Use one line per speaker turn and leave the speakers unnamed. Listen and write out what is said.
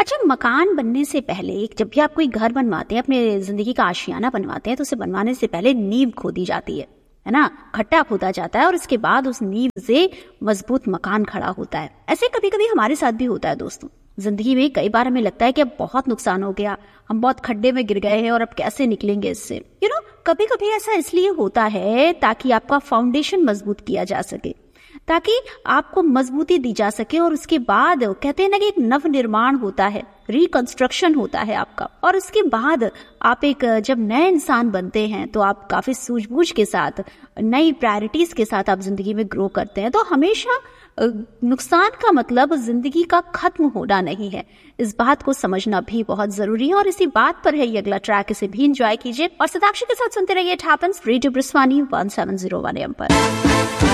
अच्छा, मकान बनने से पहले जब भी आप कोई घर बनवाते हैं, अपने जिंदगी का आशियाना बनवाते हैं, तो उसे बनवाने से पहले नींव खोदी जाती है ना, खड्डा खोदा जाता है और उसके बाद उस नींव से मजबूत मकान खड़ा होता है। ऐसे कभी कभी हमारे साथ भी होता है दोस्तों। जिंदगी में कई बार हमें लगता है कि अब बहुत नुकसान हो गया, हम बहुत खड्डे में गिर गए हैं और अब कैसे निकलेंगे इससे। कभी कभी ऐसा इसलिए होता है ताकि आपका फाउंडेशन मजबूत किया जा सके, ताकि आपको मजबूती दी जा सके और उसके बाद कहते हैं ना कि एक नव निर्माण होता है, रिकंस्ट्रक्शन होता है आपका। और उसके बाद आप एक जब नए इंसान बनते हैं तो आप काफी सूझबूझ के साथ, नई प्रायोरिटीज के साथ आप जिंदगी में ग्रो करते हैं। तो हमेशा नुकसान का मतलब जिंदगी का खत्म होना नहीं है, इस बात को समझना भी बहुत जरूरी है। और इसी बात पर है ये अगला ट्रैक, इसे भी एंजॉय कीजिए और सताक्षी के साथ सुनते रहिए। इट हैपेंस रेडियो ब्रिस्वानी 1701 AM पर।